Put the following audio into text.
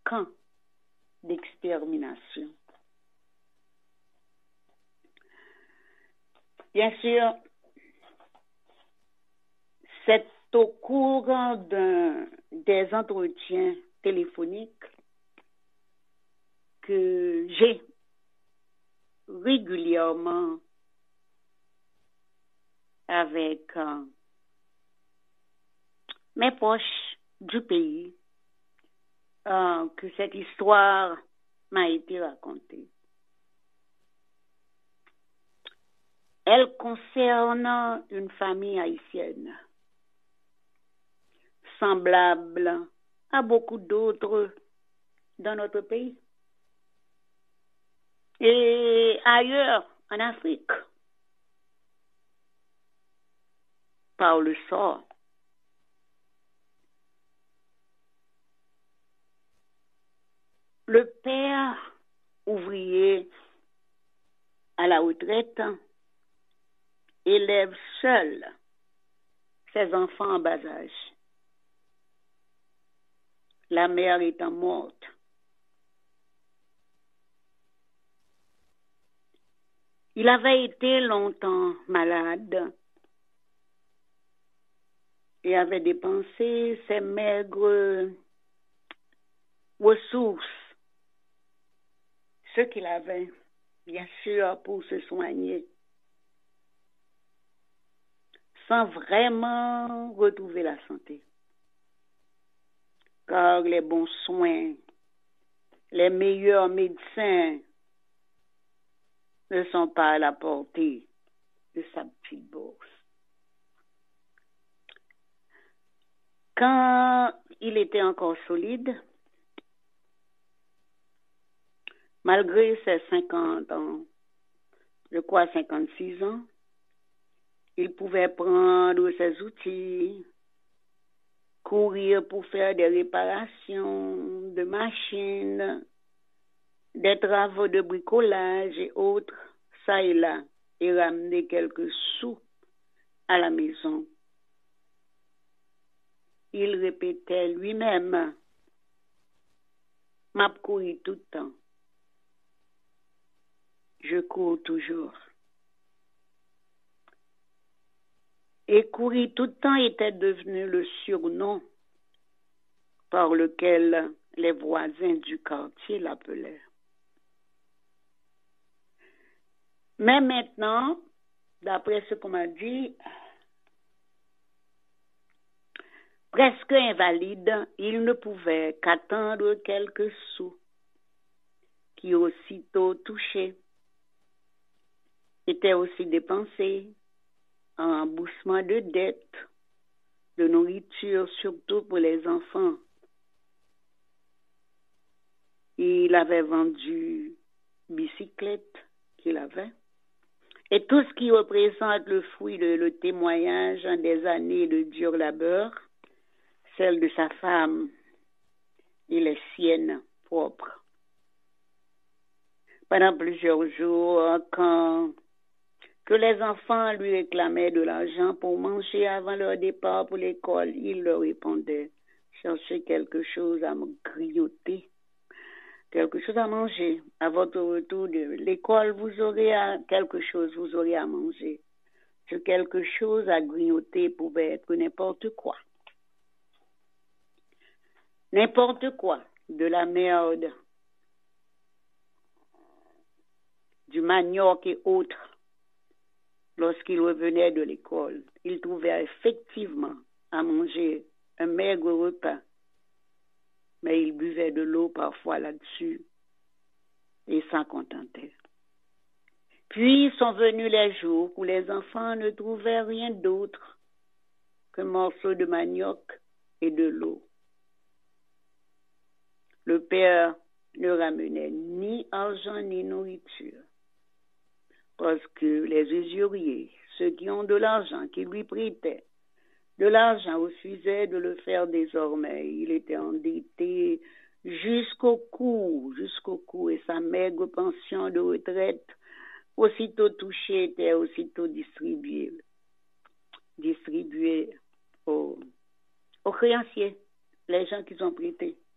camp d'extermination. Bien sûr, c'est au cours des entretiens téléphoniques que j'ai régulièrement avec mes proches du pays que cette histoire m'a été racontée. Elle concerne une famille haïtienne, semblable à beaucoup d'autres dans notre pays et ailleurs en Afrique, par le sort. Le père ouvrier à la retraite élève seul ses enfants en bas âge. La mère étant morte. Il avait été longtemps malade et avait dépensé ses maigres ressources, ce qu'il avait, bien sûr, pour se soigner, sans vraiment retrouver la santé. Car les bons soins, les meilleurs médecins ne sont pas à la portée de sa petite bourse. Quand il était encore solide, malgré ses 50 ans, je crois 56 ans, il pouvait prendre ses outils, courir pour faire des réparations de machines, des travaux de bricolage et autres, ça et là, et ramener quelques sous à la maison. Il répétait lui-même, m'a couru tout le temps. Je cours toujours. Et courir tout le temps était devenu le surnom par lequel les voisins du quartier l'appelaient. Mais maintenant, d'après ce qu'on m'a dit, presque invalide, il ne pouvait qu'attendre quelques sous qui aussitôt touchés étaient aussi dépensés en remboursement de dettes, de nourriture, surtout pour les enfants. Il avait vendu bicyclette qu'il avait. Et tout ce qui représente le fruit, le témoignage des années de dur labeur, celle de sa femme et les siennes propres. Pendant plusieurs jours, quand que les enfants lui réclamaient de l'argent pour manger avant leur départ pour l'école, il leur répondait, cherchez quelque chose à me grignoter, quelque chose à manger. À votre retour de l'école, vous aurez quelque chose, vous aurez à manger. Ce quelque chose à grignoter pouvait être n'importe quoi. N'importe quoi, de la merde, du manioc et autres. Lorsqu'il revenait de l'école, il trouvait effectivement à manger un maigre repas, mais il buvait de l'eau parfois là-dessus et s'en contentait. Puis sont venus les jours où les enfants ne trouvaient rien d'autre qu'un morceau de manioc et de l'eau. Le père ne ramenait ni argent ni nourriture. Parce que les usuriers, ceux qui ont de l'argent, qui lui prêtaient, de l'argent refusaient de le faire désormais. Il était endetté jusqu'au cou, et sa maigre pension de retraite, aussitôt touchée, était aussitôt distribuée aux créanciers, les gens qui ont prêté.